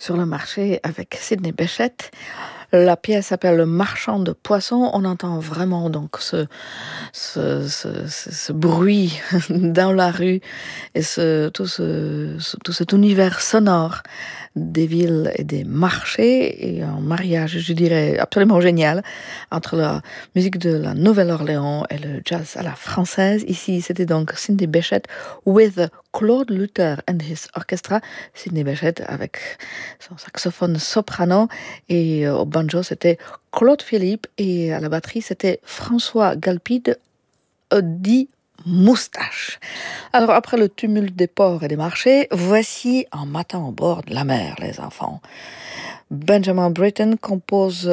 sur le marché avec Sidney Bechet. La pièce s'appelle Le Marchand de poissons. On entend vraiment donc ce bruit dans la rue et tout cet univers sonore des villes et des marchés, et un mariage, je dirais, absolument génial entre la musique de la Nouvelle-Orléans et le jazz à la française. Ici, c'était donc Sidney Bechet with Claude Luther and his orchestra. Sidney Bechet avec son saxophone soprano, et au banjo, c'était Claude Philippe, et à la batterie, c'était François Galpide, dit Moustache. Alors, après le tumulte des ports et des marchés, voici un matin au bord de la mer, les enfants. Benjamin Britten compose